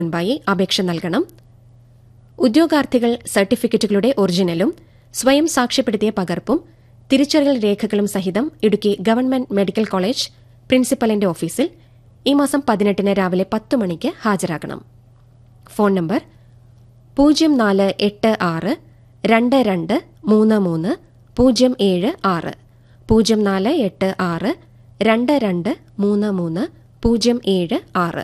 മുൻപായി അപേക്ഷ നൽകണം. ഉദ്യോഗാർത്ഥികൾ സർട്ടിഫിക്കറ്റുകളുടെ ഒറിജിനലും സ്വയം സാക്ഷ്യപ്പെടുത്തിയ പകർപ്പും തിരിച്ചറിയൽ രേഖകളും സഹിതം ഇടുക്കി ഗവൺമെന്റ് മെഡിക്കൽ കോളേജ് പ്രിൻസിപ്പലിന്റെ ഓഫീസിൽ ഈ മാസം 18 രാവിലെ 10 മണിക്ക് ഹാജരാകണം. Phone number 0486 2233 076 0486 2233 076.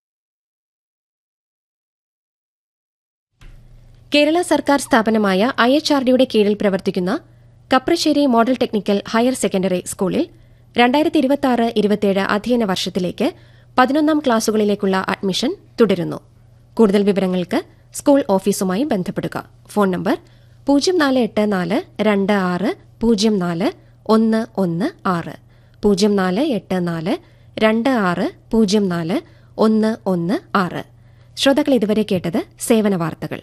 കേരള സർക്കാർ സ്ഥാപനമായ IHRDയുടെ കീഴിൽ പ്രവർത്തിക്കുന്ന Kaprassery model technical higher secondary സ്കൂളിൽ 2026-27 അധ്യയന വർഷത്തിലേക്ക് 11ാം ക്ലാസുകളിലേക്കുള്ള അഡ്മിഷൻ തുടരുന്നു. കൂടുതൽ വിവരങ്ങൾക്ക് സ്കൂൾ ഓഫീസുമായി ബന്ധപ്പെടുക. Phone number 0484 26 04 116 0484 26 04 116. ശ്രോതാക്കൾ ഇതുവരെ കേട്ടത് സേവന വാർത്തകൾ.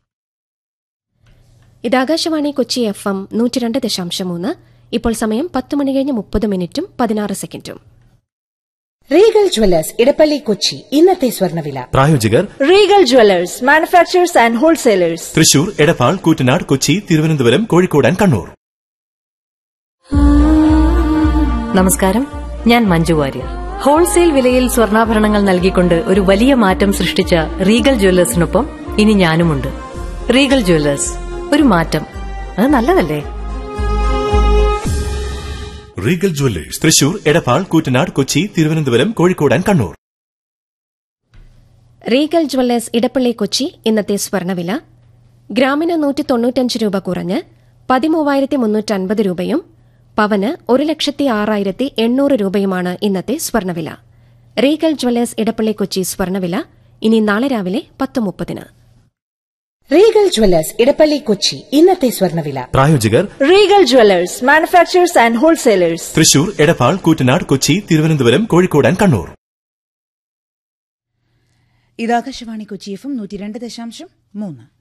ഇത് ആകാശവാണി കൊച്ചി FM 102.3. ഇപ്പോൾ സമയം 10:30 16 റീഗൽ ജ്വല്ലേഴ്സ് ഇടപ്പള്ളി കൊച്ചി ഇന്നത്തെ സ്വർണ്ണവില. പ്രായോജകർ Regal Jewellers manufacturers and wholesalers, Thrissur, Edappal, Koottanad, Kochi, Thiruvananthapuram, Kozhikode and Kannur. നമസ്കാരം, ഞാൻ മഞ്ജു വാര്യർ. ഹോൾസെയിൽ വിലയിൽ സ്വർണ്ണാഭരണങ്ങൾ നൽകിക്കൊണ്ട് ഒരു വലിയ മാറ്റം സൃഷ്ടിച്ച റീഗൽ ജ്വല്ലേഴ്സിനൊപ്പം ഇനി ഞാനുമുണ്ട്. റീഗൽ ജ്വല്ലേഴ്സ്, ഒരു മാറ്റം, അത് നല്ലതല്ലേ? Regal Jewellers, Thrissur, Edappal, Koottanad, Kochi, Thiruvananthapuram, Kozhikode and Kannur. Regal Jewellers Edappally Kochi ഇന്നത്തെ സ്വർണ്ണവില ഗ്രാമിന് 195 രൂപ കുറഞ്ഞ് 13,350 രൂപയും പവന് 1,06,800 രൂപയുമാണ് ഇന്നത്തെ സ്വർണ്ണവില. റീഗൽ ജ്വല്ലേഴ്സ് ഇടപ്പള്ളി കൊച്ചി സ്വർണ്ണവില ഇനി നാളെ രാവിലെ 10:30. റീഗൽ ജ്വല്ലേഴ്സ് ഇടപ്പള്ളി കൊച്ചി ഇന്നത്തെ സ്വർണ്ണവില. പ്രായോജകർ Regal Jewellers manufacturers and wholesalers, Thrissur, Edappal, Koottanad, Kochi, Thiruvananthapuram, Kozhikode and Kannur. ഇത് ആകാശവാണി കൊച്ചി FM 102.3.